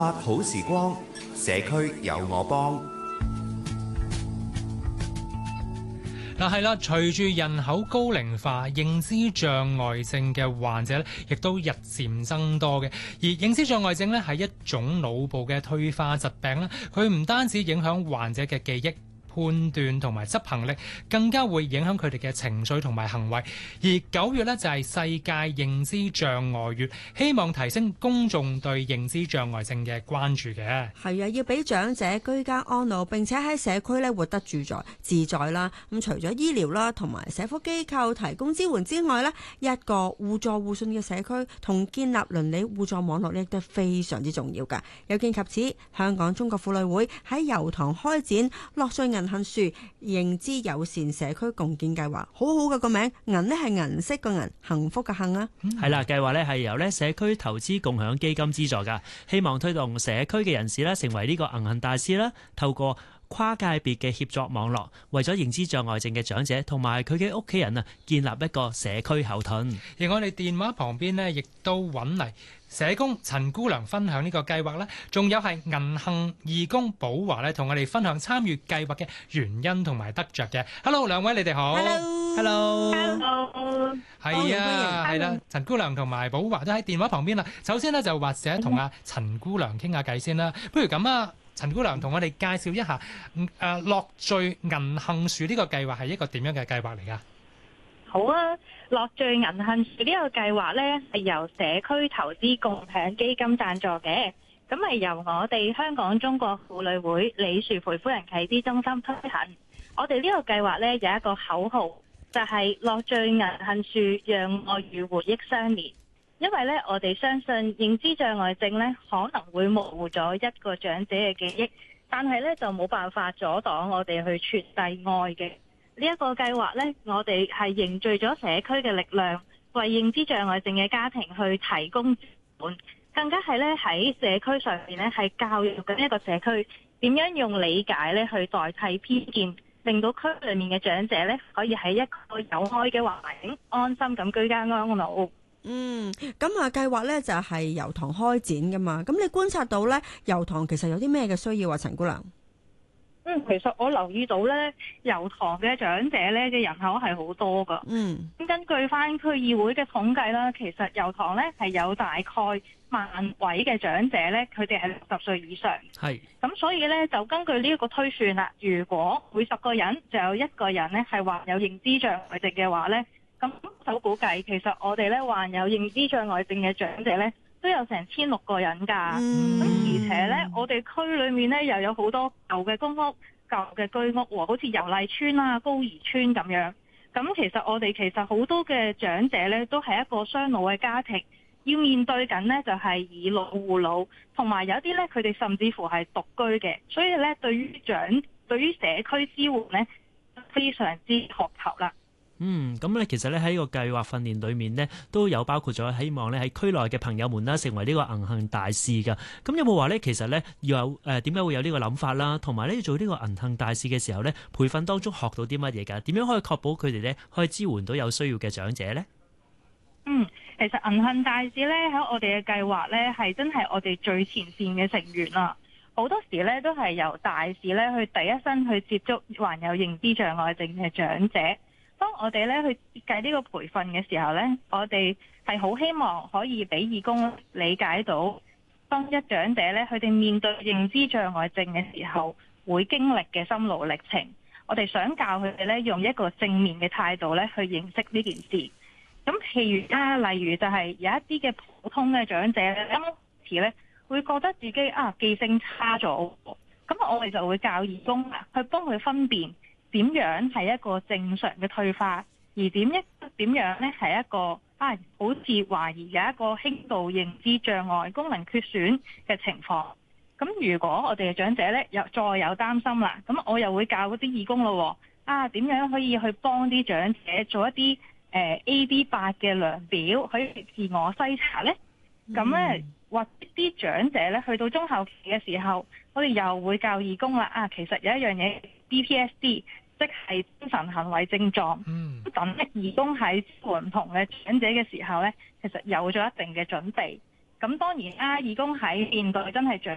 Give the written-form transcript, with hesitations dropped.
好時光，社區有我幫。 嗱係啦，隨住人口高齡化，認知障礙症嘅患者咧，亦都日漸增多嘅。而認知障礙症咧係一種腦部嘅退化疾病啦，佢唔單止影響患者嘅記憶、判斷同埋執行力，更加會影響佢哋嘅情緒同埋行為。而9月呢，就係世界認知障礙月，希望提升公眾對認知障礙症嘅關注嘅。 係啊，要俾長者居家安老，並且喺社區咧活得自在啦。咁除咗醫療啦同埋社福機構提供支援之外呢，一個互助互信嘅社區同建立鄰里互助網絡亦都非常之重要㗎。有見及此，香港中國婦女會喺油塘開展樂聚銀杏樹認知友善社區共建計劃，好好嘅個名，銀呢係銀色個銀，幸福嘅幸啊。 係啦，計劃呢係由社區投資共享基金資助噶，希望推動社區嘅人士成為呢個銀杏大使啦，透過跨界別嘅協作網絡，為咗認知障礙症嘅長者同埋佢嘅屋企人建立一個社區後盾。 而我哋電話旁邊呢，亦都揾嚟社工陳姑娘分享呢個計劃啦，仲有係銀杏義工寶華咧，同我哋分享參與計劃嘅原因同埋得着嘅。Hello， 兩位你哋好。 Hello， 係啊，係啦，陳姑娘同埋寶華都喺電話旁邊啦。首先呢，就或者同阿陳姑娘傾下偈先啦。不如咁啊，陳姑娘同我哋介紹一下樂聚銀杏樹呢個計劃係一個點樣嘅計劃嚟㗎？ 好啊，樂聚銀杏樹呢個計劃呢，係由社區投資共享基金贊助嘅，咁係由我哋香港中國婦女會李樹培夫人啟知中心推行。我哋呢個計劃呢，有一個口號，就係樂聚銀杏樹，讓愛與回憶相連。因為呢，我哋相信認知障礙症呢，可能會模糊咗一個長者嘅記憶，但係呢，就冇辦法阻擋我哋去傳遞愛嘅。呢一個計劃呢，我哋係凝聚咗社區嘅力量，為認知障礙症嘅家庭去提供支援，更加係呢喺社區上面呢，係教育緊一個社區點樣用理解呢去代替偏見，令到區裏面嘅長者呢，可以喺一個有愛嘅環境安心咁居家安老。 咁計劃呢就係油塘開展噶嘛，咁你觀察到呢，油塘其實有啲咩嘅需要啊，陳姑娘？ 其實我留意到咧，油塘嘅長者咧嘅人口係好多噶。根據翻區議會嘅統計啦，其實油塘咧係有大概1萬位嘅長者咧，佢哋係60歲以上。係。咁所以咧就根據呢一個推算啦，如果每10個人就有1個人咧係患有認知障礙症嘅話咧，咁就估計其實我哋咧患有認知障礙症嘅長者咧，都有成1600個人㗎，咁而且呢，我哋區裏面呢又有好多舊嘅公屋、舊嘅居屋喎，好似油麗邨啊、高怡邨咁樣。咁其實我哋好多嘅長者呢，都係一個雙老嘅家庭，要面對緊呢就係以老護老，同埋有啲呢，佢哋甚至乎係獨居嘅，所以呢，對於社區支援呢，非常之渴求啦。 咁其實喺個計劃訓練裏面呢，都有包括咗希望喺區內嘅朋友們啦，成為呢個銀杏大使噶。咁有冇話其實要有點解會有呢個諗法啦？同埋做呢個銀杏大使嘅時候培訓當中學到啲乜嘢㗎？點樣可以確保佢哋可以支援到有需要嘅長者呢？ 其實銀杏大使喺我哋嘅計劃係真係我哋最前線嘅成員啦。好多時都係由大使去第一身去接觸患有認知障礙症嘅長者。當我哋去設計呢個培訓嘅時候呢，我哋係好希望可以俾義工理解到，當一長者佢哋面對認知障礙症嘅時候會經歷嘅心路歷程。我哋想教佢哋用一個正面嘅態度去認識呢件事。咁譬如例如就係有一啲嘅普通嘅長者啱開始會覺得自己記性差咗，咁我哋就會教義工去幫佢分辨點樣係一個正常嘅退化，而點樣係一個好似懷疑有一個輕度認知障礙、功能缺損嘅情況。咁如果我哋嘅長者再有擔心啦，咁我又會教嗰啲義工咯，點樣可以去幫啲長者做一啲AD8嘅量表，可以自我篩查呢？咁或啲長者去到中後期嘅時候，我哋又會教義工啦。其實有一樣嘢 BPSD，即係精神行為症狀。等義工喺支援唔同嘅長者嘅時候呢，其實有咗一定嘅準備。咁當然義工喺面對真係長